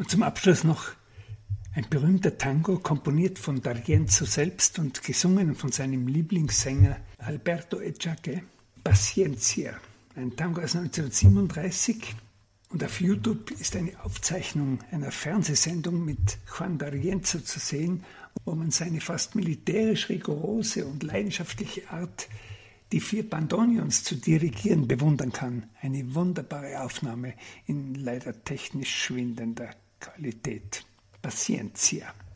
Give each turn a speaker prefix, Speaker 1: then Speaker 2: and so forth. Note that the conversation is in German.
Speaker 1: Und zum Abschluss noch ein berühmter Tango, komponiert von D'Arienzo selbst und gesungen von seinem Lieblingssänger Alberto Echagüe, Paciencia, ein Tango aus 1937. Und auf YouTube ist eine Aufzeichnung einer Fernsehsendung mit Juan D'Arienzo zu sehen, wo man seine fast militärisch rigorose und leidenschaftliche Art, die 4 Bandoneons zu dirigieren, bewundern kann. Eine wunderbare Aufnahme in leider technisch schwindender Qualität. Paciencia.